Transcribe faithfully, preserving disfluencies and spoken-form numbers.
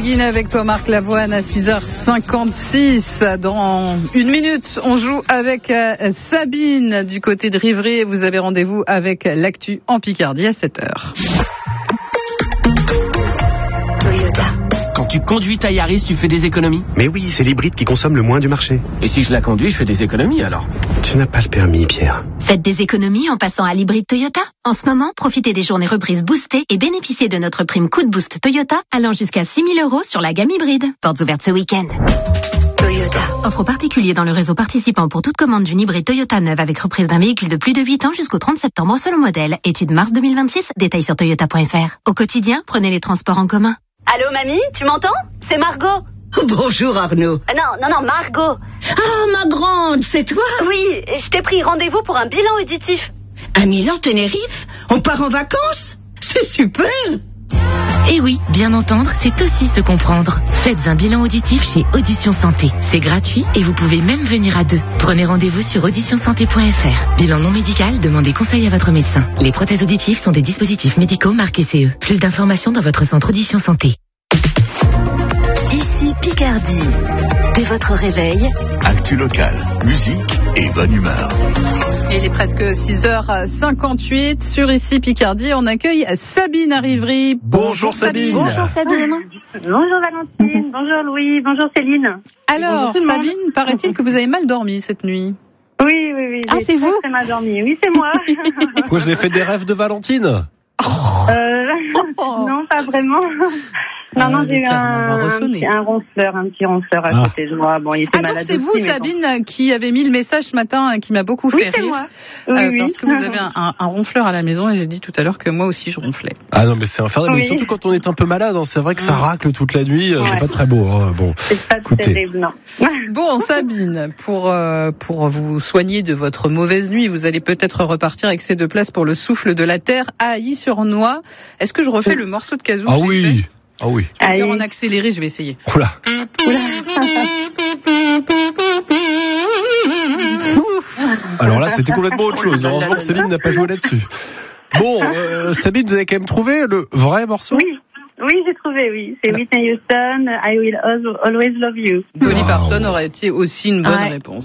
Begin avec toi, Marc Lavoine, à six heures cinquante-six. Dans une minute, on joue avec Sabine du côté de Rivry. Vous avez rendez-vous avec l'actu en Picardie à sept heures. Quand tu conduis ta Yaris, tu fais des économies? Mais oui, c'est l'hybride qui consomme le moins du marché. Et si je la conduis, je fais des économies alors? Tu n'as pas le permis, Pierre. Faites des économies en passant à l'hybride Toyota. En ce moment, profitez des journées reprises boostées et bénéficiez de notre prime coup de boost Toyota allant jusqu'à six mille euros sur la gamme hybride. Portes ouvertes ce week-end. Toyota. Offre aux particuliers dans le réseau participant pour toute commande d'une hybride Toyota neuve avec reprise d'un véhicule de plus de huit ans jusqu'au trente septembre selon modèle. Étude mars deux mille vingt-six. Détails sur toyota point f r. Au quotidien, prenez les transports en commun. Allô, mamie, tu m'entends? C'est Margot. Bonjour Arnaud. Ah, non, non, non, Margot. Ah, ma grande, c'est toi? Oui, je t'ai pris rendez-vous pour un bilan auditif. À Milan, Tenerife? On part en vacances? C'est super. Et oui, bien entendre, c'est aussi se comprendre. Faites un bilan auditif chez Audition Santé. C'est gratuit et vous pouvez même venir à deux. Prenez rendez-vous sur audition santé point f r. Bilan non médical, demandez conseil à votre médecin. Les prothèses auditives sont des dispositifs médicaux marqués C E. Plus d'informations dans votre centre Audition Santé. Ici Picardie. Dès votre réveil, actu locale, musique et bonne humeur. Il est presque six heures cinquante-huit. Sur Ici Picardie, on accueille Sabine à Rivry. Bonjour Sabine. Bonjour Sabine. Bonjour Valentine, bonjour Louis, bonjour Céline. Alors Sabine, paraît-il que vous avez mal dormi cette nuit? Oui, oui, oui. Ah, c'est vous? Très mal dormi. Oui, c'est moi. Pourquoi vous avez fait des rêves de Valentine? euh, Non, pas vraiment. Non, non, j'ai eu un, un ronfleur, un petit ronfleur à côté de moi. Bon, il était ah, malade. Donc c'est vous, aussi, Sabine, bon. qui avez mis le message ce matin, qui m'a beaucoup fait oui, c'est rire. Moi. Oui, euh, oui. Parce que vous avez un, un, un ronfleur à la maison et j'ai dit tout à l'heure que moi aussi je ronflais. Ah non, mais c'est infernal. Oui. Mais surtout quand on est un peu malade, hein, c'est vrai que ça ouais. racle toute la nuit. Ouais. C'est pas très beau. Hein. Bon, c'est pas écoutez. terrible, non. Bon, Sabine, pour euh, pour vous soigner de votre mauvaise nuit, vous allez peut-être repartir avec ces deux places pour le souffle de la terre à Ailly-sur-Noix. Est-ce que je refais le morceau de kazoo? Ah oui. Ah oui. Allez. En accéléré, je vais essayer. Oula. Oula. Alors là, c'était complètement autre chose. Heureusement que Sabine n'a pas joué là-dessus. Bon, euh, Sabine, vous avez quand même trouvé le vrai morceau? Oui. Oui, j'ai trouvé, oui. C'est Whitney Houston, I Will Always Love You. Dolly Parton aurait été aussi une bonne ouais. réponse.